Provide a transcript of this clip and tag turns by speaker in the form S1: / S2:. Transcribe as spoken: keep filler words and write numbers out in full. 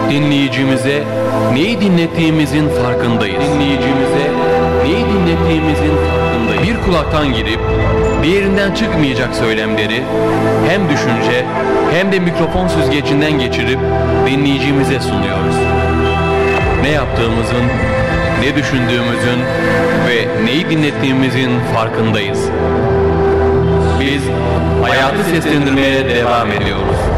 S1: Dinleyicimize neyi dinlettiğimizin farkındayız. Dinleyicimize neyi dinlettiğimizin farkındayız. Bir kulaktan girip diğerinden çıkmayacak söylemleri hem düşünce hem de mikrofon süzgecinden geçirip dinleyicimize sunuyoruz. Ne yaptığımızın, ne düşündüğümüzün ve neyi dinlettiğimizin farkındayız. Biz hayatı seslendirmeye devam ediyoruz.